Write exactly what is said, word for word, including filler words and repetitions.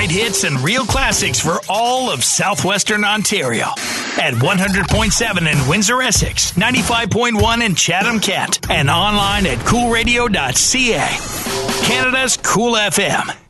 right hits and real classics for all of southwestern Ontario. At one hundred point seven in Windsor, Essex, ninety-five point one in Chatham-Kent, and online at cool radio dot c a. Canada's Cool F M.